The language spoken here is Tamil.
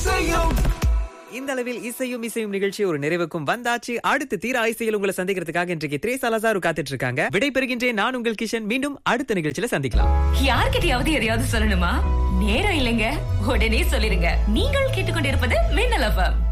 இந்த அளவில் இசையும் இசையும் நிகழ்ச்சி ஒரு நிறைவுக்கும் வந்தாச்சு. அடுத்து தீரா இசையில் உங்களை சந்திக்கிறதுக்காக இன்றைக்கு திரேசா லசாரு காத்துட்டு இருக்காங்க. விடைபெறுகின்றேன் நான் உங்கள் கிஷன். மீண்டும் அடுத்த நிகழ்ச்சியில சந்திக்கலாம். யார்கிட்டயாவது எதையாவது சொல்லணுமா? நேரம் இல்லைங்க, உடனே சொல்லிருங்க. நீங்கள் கேட்டுக்கொண்டிருப்பது மின்னல் FM.